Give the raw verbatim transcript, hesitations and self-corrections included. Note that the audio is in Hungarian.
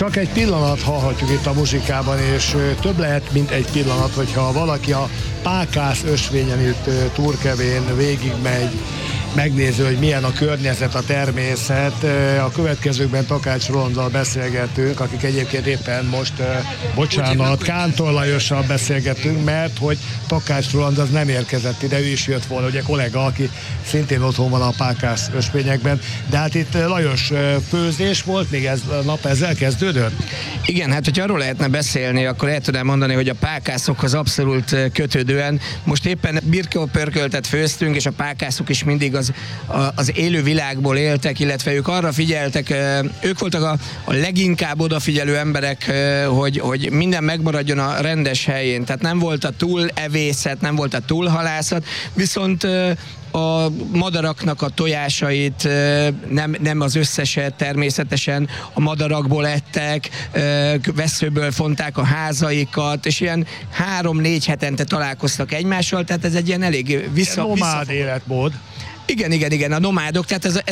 Csak egy pillanat hallhatjuk itt a muzsikában, és több lehet, mint egy pillanat, hogyha valaki a Pákász ösvényen itt Turkevén végigmegy, megnéző, hogy milyen a környezet, a természet. A következőkben Takács Rolanddal beszélgetünk, akik egyébként éppen most, bocsánat, Kántor Lajossal beszélgetünk, mert hogy Takács Roland az nem érkezett ide, ő is jött volna, ugye kollega, aki szintén otthon van a Pákász ösvényekben. De hát itt Lajos, főzés volt, még ez a nap ezzel kezdődött? Igen, hát hogyha arról lehetne beszélni, akkor el tudnám mondani, hogy a pákászokhoz abszolút kötődően most éppen birkópörköltet főztünk, és a pákászok is mindig az, az élő világból éltek, illetve ők arra figyeltek, ők voltak a, a leginkább odafigyelő emberek, hogy, hogy minden megmaradjon a rendes helyén. Tehát nem volt a túlevészet, nem volt a túlhalászat, viszont a madaraknak a tojásait, nem, nem az összeset, természetesen a madarakból ettek, vesszőből fonták a házaikat, és ilyen három-négy hetente találkoztak egymással, tehát ez egy ilyen elég vissza... Nomád életmód. Igen, igen, igen, a nomádok, tehát ez,